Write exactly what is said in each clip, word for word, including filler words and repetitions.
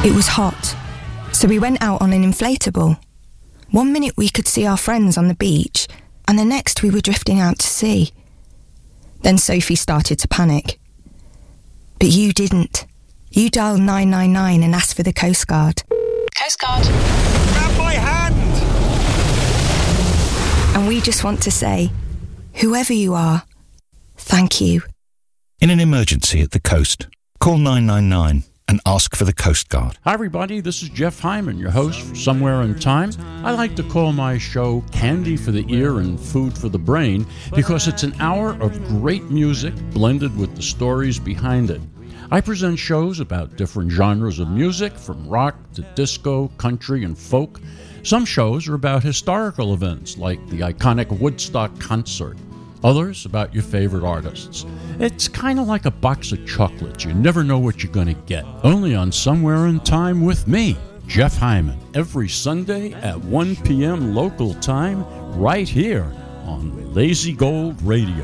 It was hot, so we went out on an inflatable. One minute we could see our friends on the beach, and the next we were drifting out to sea. Then Sophie started to panic. But you didn't. You dialed nine nine nine and asked for the Coast Guard. Coast Guard. Grab my hand! And we just want to say, whoever you are, thank you. In an emergency at the coast, call nine nine nine and ask for the Coast Guard. Hi everybody, this is Jeff Hyman, your host for Somewhere in Time. I like to call my show Candy for the Ear and Food for the Brain because it's an hour of great music blended with the stories behind it. I present shows about different genres of music, from rock to disco, country, and folk. Some shows are about historical events like the iconic Woodstock concert. Others about your favorite artists. It's kind of like a box of chocolates. You never know what you're going to get. Only on Somewhere in Time with me, Jeff Hyman, every Sunday at one p.m. local time, right here on Lazy Gold Radio.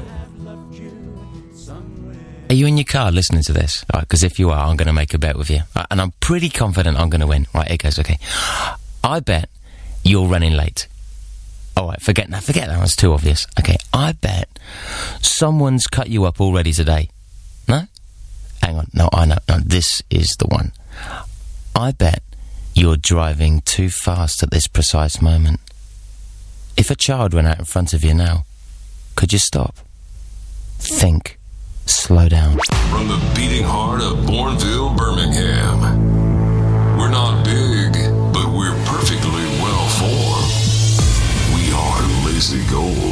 Are you in your car listening to this? Right, because if you are, I'm going to make a bet with you. Right, and I'm pretty confident I'm going to win. Right, it goes, okay. I bet you're running late. All right, forget that. Forget that. That's too obvious. Okay, I bet someone's cut you up already today. No? Hang on. No, I know. No, this is the one. I bet you're driving too fast at this precise moment. If a child went out in front of you now, could you stop? Think. Slow down. From the beating heart of Bourneville, Birmingham. We're not big, but we're perfectly well formed. We are Lazy Gold.